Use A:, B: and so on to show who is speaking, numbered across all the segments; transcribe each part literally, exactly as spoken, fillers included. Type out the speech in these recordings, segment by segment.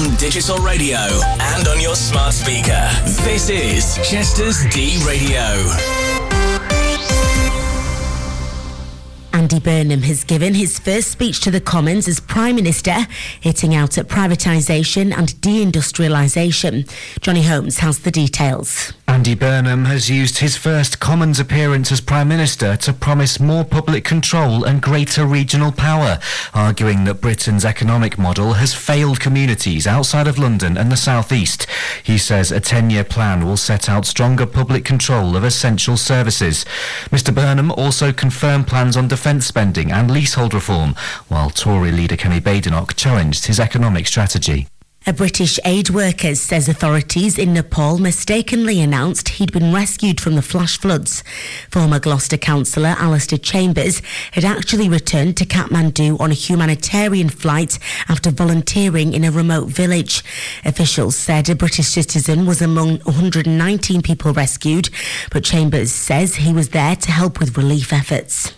A: on digital radio and on your smart speaker. This is Chester's D Radio.
B: Andy Burnham has given his first speech to the Commons as Prime Minister, hitting out at privatisation and deindustrialisation. Johnny Holmes has the details.
C: Andy Burnham has used his first Commons appearance as Prime Minister to promise more public control and greater regional power, arguing that Britain's economic model has failed communities outside of London and the South East. He says a ten-year plan will set out stronger public control of essential services. Mister Burnham also confirmed plans on defence spending and leasehold reform, while Tory leader Kenny Badenoch challenged his economic strategy.
B: A British aid worker says authorities in Nepal mistakenly announced he'd been rescued from the flash floods. Former Gloucester councillor Alistair Chambers had actually returned to Kathmandu on a humanitarian flight after volunteering in a remote village. Officials said a British citizen was among one hundred nineteen people rescued, but Chambers says he was there to help with relief efforts.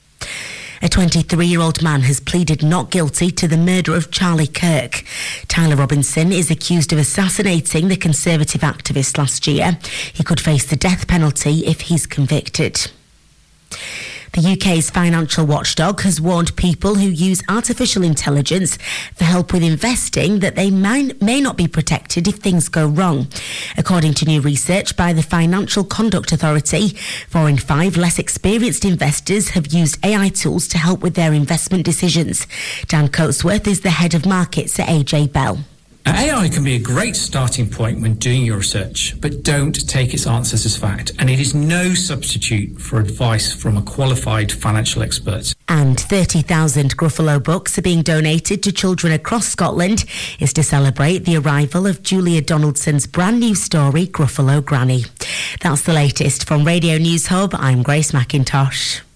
B: A twenty-three-year-old man has pleaded not guilty to the murder of Charlie Kirk. Tyler Robinson is accused of assassinating the Conservative activist last year. He could face the death penalty if he's convicted. The U K's financial watchdog has warned people who use artificial intelligence for help with investing that they may, may not be protected if things go wrong. According to new research by the Financial Conduct Authority, four in five less experienced investors have used A I tools to help with their investment decisions. Dan Coatsworth is the head of markets at A J Bell.
D: A I can be a great starting point when doing your research, but don't take its answers as fact. And it is no substitute for advice from a qualified financial expert.
B: And thirty thousand Gruffalo books are being donated to children across Scotland. It's to celebrate the arrival of Julia Donaldson's brand new story, Gruffalo Granny. That's the latest from Radio News Hub. I'm Grace McIntosh.